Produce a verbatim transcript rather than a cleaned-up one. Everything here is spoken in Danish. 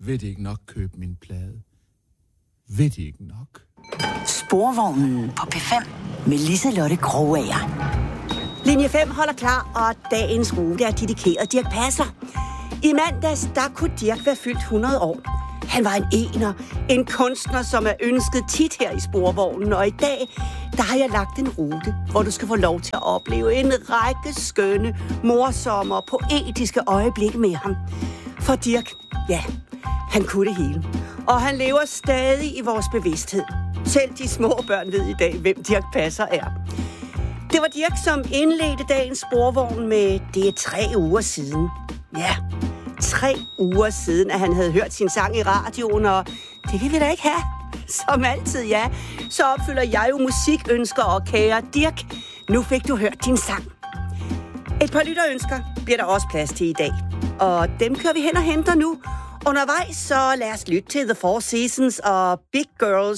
Vil de ikke nok købe min plade? Vil de ikke nok? Sporvognen på P fem med Liselotte Krogager. Linje fem holder klar, og dagens rute er dedikeret Dirch Passer. I mandags, der kunne Dirch være fyldt hundrede år. Han var en ener, en kunstner, som er ønsket tit her i Sporvognen, og i dag, der har jeg lagt en rute, hvor du skal få lov til at opleve en række skønne, morsomme og poetiske øjeblikke med ham. For Dirch, ja, han kunne det hele. Og han lever stadig i vores bevidsthed. Selv de små børn ved i dag, hvem Dirch Passer er. Det var Dirch, som indledte dagens Sporvogn med det er tre uger siden. Ja, tre uger siden, at han havde hørt sin sang i radioen, og det vil vi da ikke have. Som altid, ja. Så opfylder jeg jo musikønsker, og kære Dirch, nu fik du hørt din sang. Et par lytterønsker bliver der også plads til i dag, og dem kører vi hen og henter nu. Undervejs, så lad os lytte til The Four Seasons og Big Girls